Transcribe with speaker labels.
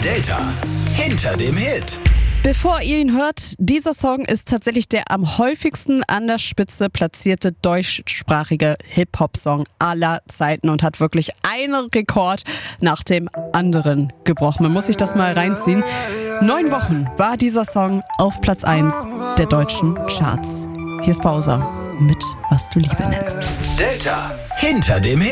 Speaker 1: Delta hinter dem Hit.
Speaker 2: Bevor ihr ihn hört, dieser Song ist tatsächlich der am häufigsten an der Spitze platzierte deutschsprachige Hip-Hop-Song aller Zeiten und hat wirklich einen Rekord nach dem anderen gebrochen. Man muss sich das mal reinziehen. 9 Wochen war dieser Song auf Platz 1 der deutschen Charts. Hier ist Bowser mit Was du Liebe nennst.
Speaker 1: Delta hinter dem Hit.